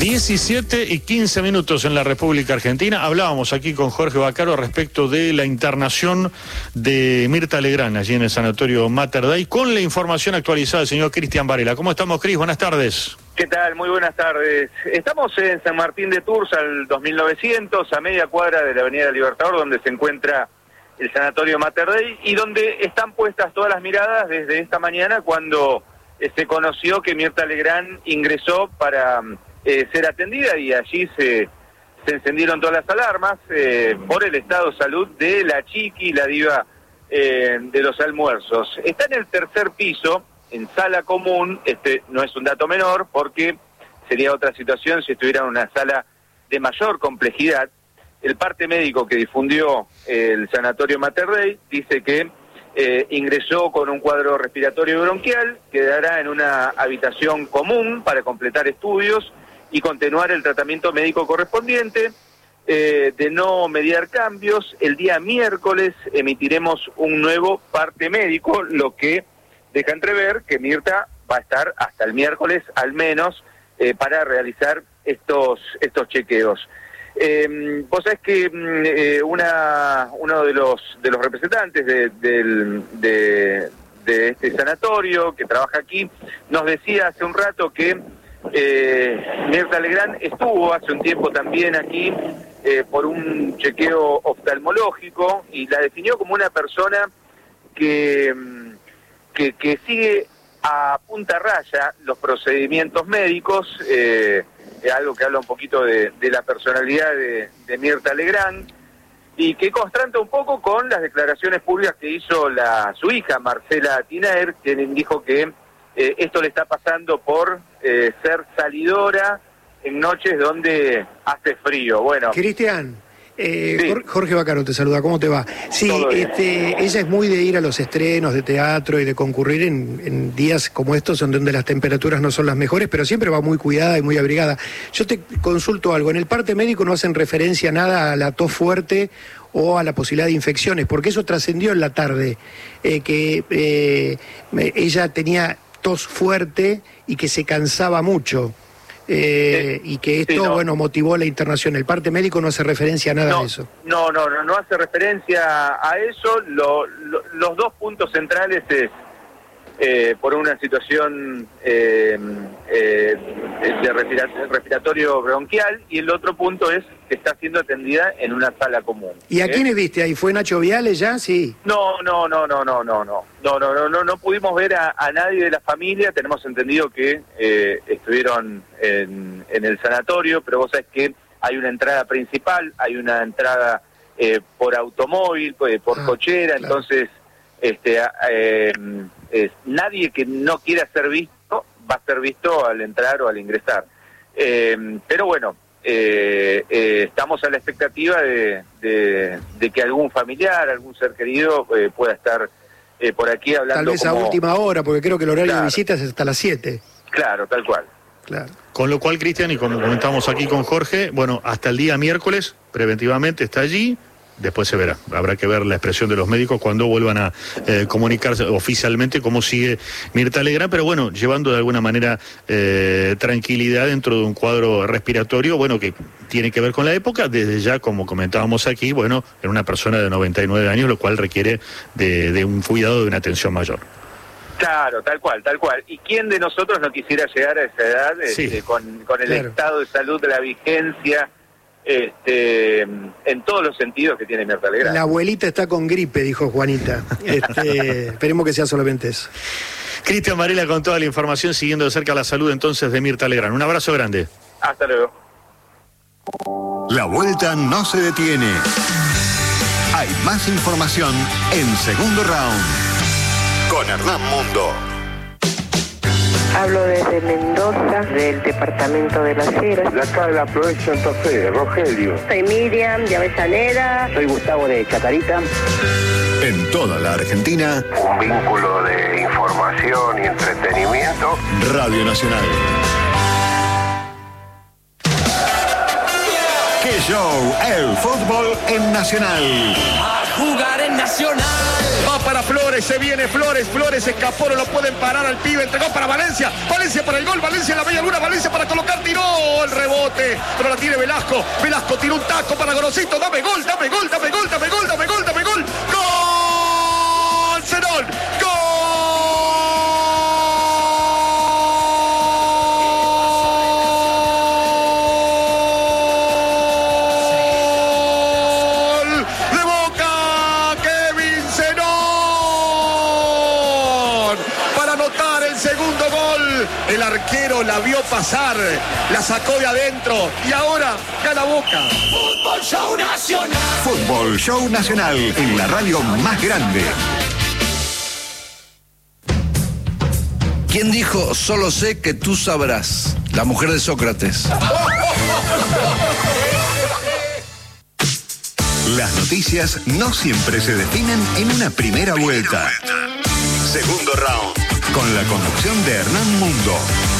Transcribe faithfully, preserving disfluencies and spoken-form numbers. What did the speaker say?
diecisiete y quince minutos en la República Argentina. Hablábamos aquí con Jorge Vaccaro respecto de la internación de Mirta Legrand allí en el sanatorio Mater Dei, con la información actualizada del señor Cristian Varela. ¿Cómo estamos, Cris? Buenas tardes. ¿Qué tal? Muy buenas tardes. Estamos en San Martín de Tours, al dos mil novecientos, a media cuadra de la Avenida Libertador, donde se encuentra el sanatorio Mater Dei y donde están puestas todas las miradas desde esta mañana, cuando eh, se conoció que Mirta Legrand ingresó para eh, ser atendida, y allí se, se encendieron todas las alarmas eh, por el estado de salud de la Chiqui, la diva eh, de los almuerzos. Está en el tercer piso, en sala común. Este no es un dato menor, porque sería otra situación si estuviera en una sala de mayor complejidad. El parte médico que difundió el sanatorio Mater Dei dice que eh, ingresó con un cuadro respiratorio bronquial, quedará en una habitación común para completar estudios y continuar el tratamiento médico correspondiente. Eh, de no mediar cambios, el día miércoles emitiremos un nuevo parte médico, lo que deja entrever que Mirta va a estar hasta el miércoles al menos eh, para realizar estos estos chequeos. Eh, vos sabés que eh, una uno de los de los representantes de, del, de, de este sanatorio que trabaja aquí nos decía hace un rato que eh, Mirta Legrand estuvo hace un tiempo también aquí eh, por un chequeo oftalmológico, y la definió como una persona que Que, que sigue a punta raya los procedimientos médicos, eh, algo que habla un poquito de, de la personalidad de, de Mirta Legrand, y que contrasta un poco con las declaraciones públicas que hizo la su hija, Marcela Tiner, quien dijo que eh, esto le está pasando por eh, ser salidora en noches donde hace frío. Bueno, Cristian, Eh, sí. Jorge Vaccaro te saluda, ¿cómo te va? Sí, este, ella es muy de ir a los estrenos de teatro y de concurrir en, en días como estos, en donde las temperaturas no son las mejores, pero siempre va muy cuidada y muy abrigada. Yo te consulto algo, en el parte médico no hacen referencia nada a la tos fuerte o a la posibilidad de infecciones, porque eso trascendió en la tarde, eh, que eh, ella tenía tos fuerte y que se cansaba mucho. Eh, y que esto, sí, no. bueno, motivó la internación. El parte médico no hace referencia a nada no, de eso. No, no, no, no hace referencia a eso. Lo, lo, los dos puntos centrales es eh, por una situación eh, eh, de respira- respiratorio bronquial, y el otro punto es que está siendo atendida en una sala común. ¿Y a ¿eh? quiénes viste ahí? ¿Fue Nacho Viale ya? Sí. No, no, no, no, no, no, no, no, no, no, no, no pudimos ver a, a nadie de la familia. Tenemos entendido que eh, estuvieron en, en el sanatorio, pero vos sabés que hay una entrada principal, hay una entrada eh, por automóvil, por, por ah, cochera, claro. Entonces, este, eh, eh, nadie que no quiera ser visto va a ser visto al entrar o al ingresar. Eh, pero bueno, eh, eh, estamos a la expectativa de, de, de que algún familiar, algún ser querido eh, pueda estar eh, por aquí hablando. Tal vez como... a última hora, porque creo que el horario claro. de visitas es hasta las siete. Claro, tal cual. Claro. Con lo cual, Cristian, y como comentamos aquí con Jorge, bueno, hasta el día miércoles, preventivamente está allí. Después se verá, habrá que ver la expresión de los médicos cuando vuelvan a eh, comunicarse oficialmente cómo sigue Mirta Legrand, pero bueno, llevando de alguna manera eh, tranquilidad dentro de un cuadro respiratorio, bueno, que tiene que ver con la época, desde ya, como comentábamos aquí, bueno, en una persona de noventa y nueve años, lo cual requiere de, de un cuidado, de una atención mayor. Claro, tal cual, tal cual. ¿Y quién de nosotros no quisiera llegar a esa edad sí. este, con, con el claro. estado de salud, de la vigencia, este, en todos los sentidos que tiene Mirta Legrand? La abuelita está con gripe, dijo Juanita. Este, esperemos que sea solamente eso. Cristian Varela con toda la información, siguiendo de cerca la salud entonces de Mirta Legrand. Un abrazo grande. Hasta luego. La vuelta no se detiene. Hay más información en Segundo Round con Hernán Mundo. Hablo desde Mendoza, del departamento de Las Heras. De acá de la provincia de Santa Fe, Rogelio. Soy Miriam de Avellaneda. Soy Gustavo de Chacarita. En toda la Argentina, un vínculo de información y entretenimiento. Radio Nacional. ¡Qué show! El fútbol en Nacional. A jugar en Nacional. Va para Flores, se viene Flores, Flores escapó, no lo pueden parar al pibe, entregó para Valencia, Valencia para el gol, Valencia en la media luna, Valencia para colocar, tiró, el rebote, pero la tiene Velasco. Velasco tira un taco para Gorosito. Dame gol, dame gol, dame gol, dame gol, dame gol, dame gol. ¡Gol! ¡Zenón! ¡Gol! ¡De Boca! ¡Kevin Zenón! Para anotar el segundo gol. El arquero la vio pasar, la sacó de adentro y ahora gana Boca. Fútbol Show Nacional. Fútbol Show Nacional en la radio más grande. ¿Quién dijo solo sé que tú sabrás? La mujer de Sócrates. Las noticias no siempre se definen en una primera vuelta. Segundo round, con la conducción de Hernán Mundo.